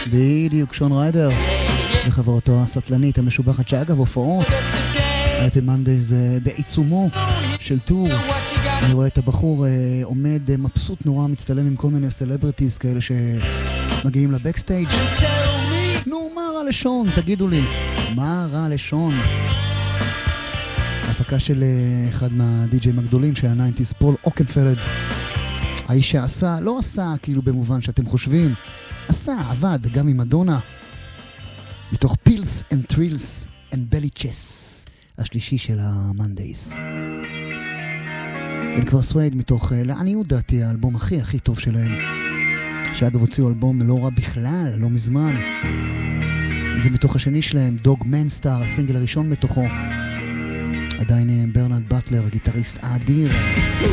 בדיוק, שון ריידר וחברתו הסטלנית המשובחת, שאגב הופעות Happy Mondays בעיצומו של טור. אני רואה את הבחור עומד מבסוט נורא, מצטלם עם כל מיני סלבריטיז כאלה שמגיעים לבקסטייג'. נו, מה רע לשון? תגידו לי, מה רע לשון? ההפקה של אחד מהדי-ג'ים הגדולים שהיה 90s, פול אוקנפלד. האיש שעשה, לא עשה כאילו במובן שאתם חושבים, עשה, עבד גם עם מדונה, מתוך פילס אנד טרילס אנד בלי צ'ס, השלישי של המנדייס. ונקבר סווייד מתוך, לעניות דעתי, האלבום הכי טוב שלהם, שאגב הוציאו אלבום לא רע בכלל, לא מזמן. זה מתוך השני שלהם, דוג מנסטאר, הסינגל הראשון מתוכו. עדיין ברנרד בטלר, הגיטריסט האדיר.